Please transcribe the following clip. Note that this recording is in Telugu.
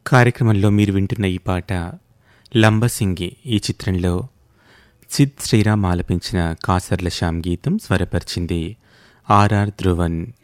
కార్యక్రమంలో మీరు వింటున్న ఈ పాట లంబసింగి ఈ చిత్రంలో సిద్ శ్రీరామ్ ఆలపించిన కాసర్ల శ్యామ్ గీతం స్వరపరిచింది ఆర్ఆర్ ధ్రువన్.